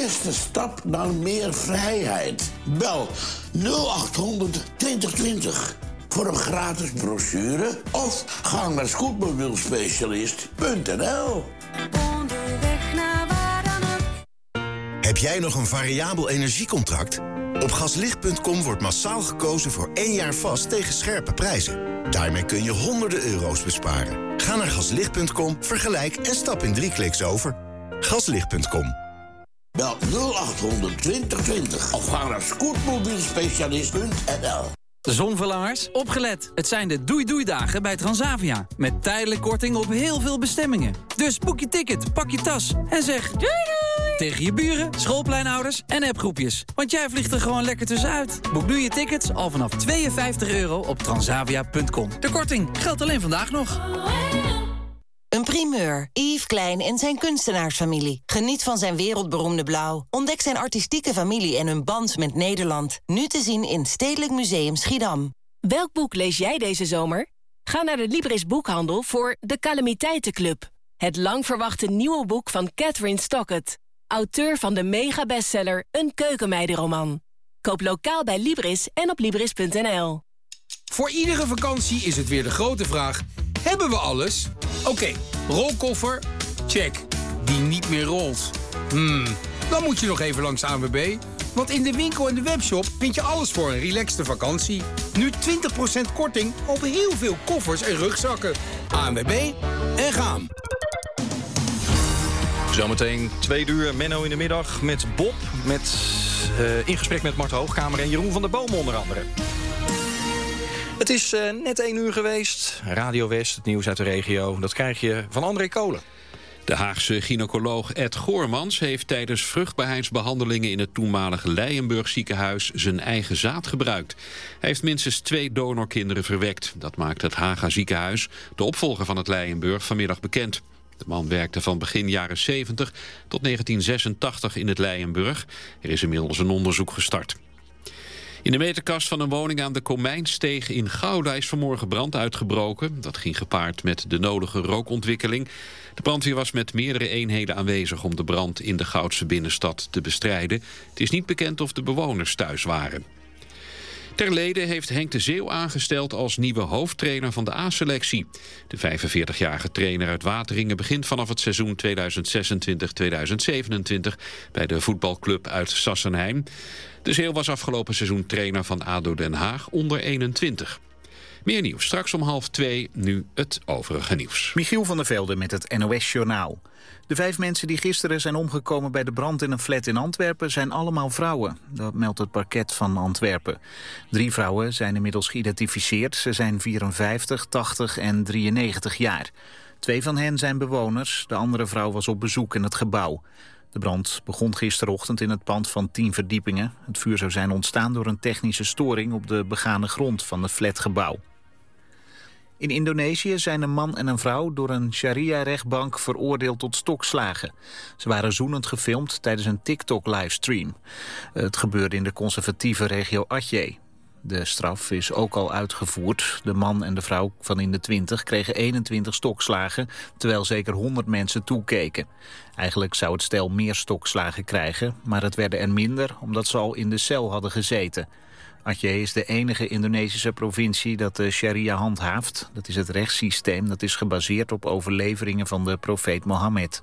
eerste stap naar meer vrijheid. Bel 0800 2020 voor een gratis brochure of ga naar scootmobielspecialist.nl. Onderweg naar waar dan ook. Heb jij nog een variabel energiecontract? Op gaslicht.com wordt massaal gekozen voor 1 jaar vast tegen scherpe prijzen. Daarmee kun je honderden euro's besparen. Ga naar gaslicht.com, vergelijk en stap in 3 kliks over. Gaslicht.com. Bel 0800 2020 of ga naar scootmobielspecialist.nl. Zonverlangers, opgelet. Het zijn de doei-doei-dagen bij Transavia. Met tijdelijk korting op heel veel bestemmingen. Dus boek je ticket, pak je tas en zeg doei doei tegen je buren, schoolpleinouders en appgroepjes. Want jij vliegt er gewoon lekker tussenuit. Boek nu je tickets al vanaf €52 op transavia.com. De korting geldt alleen vandaag nog. Een primeur. Yves Klein en zijn kunstenaarsfamilie. Geniet van zijn wereldberoemde blauw. Ontdek zijn artistieke familie en hun band met Nederland. Nu te zien in Stedelijk Museum Schiedam. Welk boek lees jij deze zomer? Ga naar de Libris Boekhandel voor De Calamiteitenclub. Het lang verwachte nieuwe boek van Catherine Stockett. Auteur van de mega-bestseller Een keukenmeidenroman. Koop lokaal bij Libris en op Libris.nl. Voor iedere vakantie is het weer de grote vraag: hebben we alles? Oké, rolkoffer, check. Die niet meer rolt. Dan moet je nog even langs ANWB. Want in de winkel en de webshop vind je alles voor een relaxte vakantie. Nu 20% korting op heel veel koffers en rugzakken. ANWB en gaan. Zometeen 2 uur, Menno in de middag met Bob. In gesprek met Mart Hoogkamer en Jeroen van der Boom onder andere. Het is net 1 uur geweest. Radio West, het nieuws uit de regio. Dat krijg je van André Kolen. De Haagse gynaecoloog Ed Goormans heeft tijdens vruchtbaarheidsbehandelingen in het toenmalige Leijenburg ziekenhuis zijn eigen zaad gebruikt. Hij heeft minstens 2 donorkinderen verwekt. Dat maakt het Haga ziekenhuis, de opvolger van het Leijenburg, vanmiddag bekend. De man werkte van begin jaren 70 tot 1986 in het Leijenburg. Er is inmiddels een onderzoek gestart. In de meterkast van een woning aan de Komijnsteeg in Gouda is vanmorgen brand uitgebroken. Dat ging gepaard met de nodige rookontwikkeling. De brandweer was met meerdere eenheden aanwezig om de brand in de Goudse binnenstad te bestrijden. Het is niet bekend of de bewoners thuis waren. Ter lede heeft Henk de Zeeuw aangesteld als nieuwe hoofdtrainer van de A-selectie. De 45-jarige trainer uit Wateringen begint vanaf het seizoen 2026-2027 bij de voetbalclub uit Sassenheim. De Zeeuw was afgelopen seizoen trainer van ADO Den Haag onder 21. Meer nieuws straks om 1:30, nu het overige nieuws. Michiel van der Velde met het NOS-journaal. De 5 mensen die gisteren zijn omgekomen bij de brand in een flat in Antwerpen zijn allemaal vrouwen. Dat meldt het parket van Antwerpen. 3 vrouwen zijn inmiddels geïdentificeerd. Ze zijn 54, 80 en 93 jaar. 2 van hen zijn bewoners. De andere vrouw was op bezoek in het gebouw. De brand begon gisterochtend in het pand van 10 verdiepingen. Het vuur zou zijn ontstaan door een technische storing op de begane grond van het flatgebouw. In Indonesië zijn een man en een vrouw door een sharia-rechtbank veroordeeld tot stokslagen. Ze waren zoenend gefilmd tijdens een TikTok-livestream. Het gebeurde in de conservatieve regio Aceh. De straf is ook al uitgevoerd. De man en de vrouw van in de 20 kregen 21 stokslagen, terwijl zeker 100 mensen toekeken. Eigenlijk zou het stel meer stokslagen krijgen, maar het werden er minder omdat ze al in de cel hadden gezeten. Aceh is de enige Indonesische provincie dat de sharia handhaaft. Dat is het rechtssysteem dat is gebaseerd op overleveringen van de profeet Mohammed.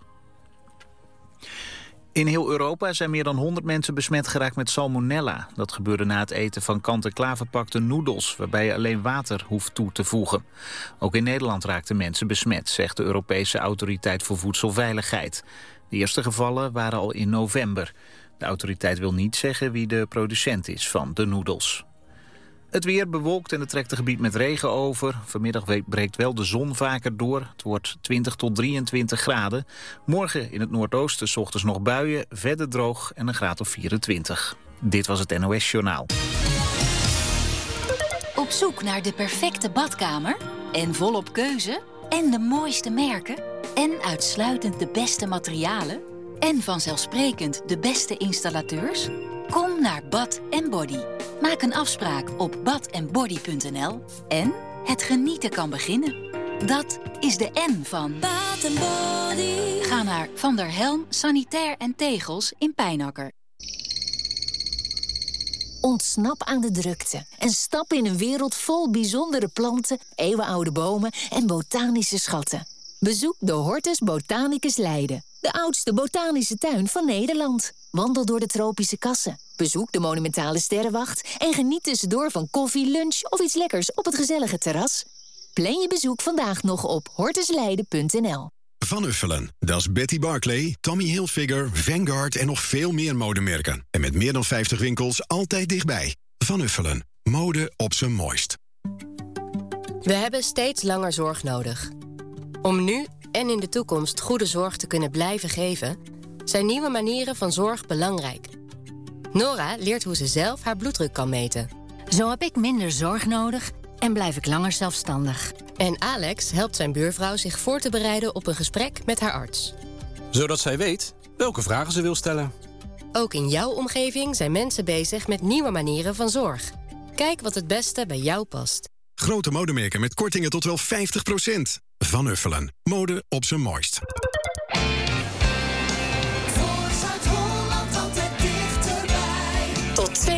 In heel Europa zijn meer dan 100 mensen besmet geraakt met salmonella. Dat gebeurde na het eten van kant-en-klaar verpakte noedels, waarbij je alleen water hoeft toe te voegen. Ook in Nederland raakten mensen besmet, zegt de Europese Autoriteit voor Voedselveiligheid. De eerste gevallen waren al in november. De autoriteit wil niet zeggen wie de producent is van de noedels. Het weer bewolkt en het trekt een gebied met regen over. Vanmiddag breekt wel de zon vaker door. Het wordt 20 tot 23 graden. Morgen in het noordoosten 's ochtends nog buien, verder droog en een graad of 24. Dit was het NOS Journaal. Op zoek naar de perfecte badkamer? En volop keuze? En de mooiste merken? En uitsluitend de beste materialen? En vanzelfsprekend de beste installateurs? Kom naar Bad & Body. Maak een afspraak op badandbody.nl en het genieten kan beginnen. Dat is de N van Bath & Body. Ga naar Van der Helm Sanitair en Tegels in Pijnakker. Ontsnap aan de drukte en stap in een wereld vol bijzondere planten, eeuwenoude bomen en botanische schatten. Bezoek de Hortus Botanicus Leiden, de oudste botanische tuin van Nederland. Wandel door de tropische kassen, bezoek de monumentale sterrenwacht en geniet tussendoor van koffie, lunch of iets lekkers op het gezellige terras. Plan je bezoek vandaag nog op hortusleiden.nl. Van Uffelen, dat is Betty Barclay, Tommy Hilfiger, Vanguard en nog veel meer modemerken. En met meer dan 50 winkels altijd dichtbij. Van Uffelen, mode op zijn mooist. We hebben steeds langer zorg nodig. Om nu en in de toekomst goede zorg te kunnen blijven geven, zijn nieuwe manieren van zorg belangrijk. Nora leert hoe ze zelf haar bloeddruk kan meten. Zo heb ik minder zorg nodig en blijf ik langer zelfstandig. En Alex helpt zijn buurvrouw zich voor te bereiden op een gesprek met haar arts. Zodat zij weet welke vragen ze wil stellen. Ook in jouw omgeving zijn mensen bezig met nieuwe manieren van zorg. Kijk wat het beste bij jou past. Grote modemerken met kortingen tot wel 50%. Van Uffelen, mode op zijn mooist. Voor Zuid-Holland altijd dichterbij. Tot 2